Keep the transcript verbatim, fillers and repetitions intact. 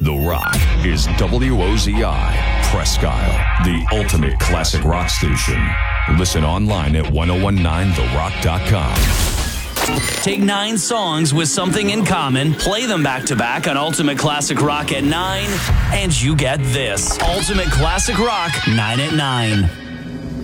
The Rock is W O Z I, Presque Isle, the ultimate classic rock station. Listen online at ten nineteen the rock dot com. Take nine songs with something in common, play them back to back on Ultimate Classic Rock at nine, and you get this. Ultimate Classic Rock, nine at nine.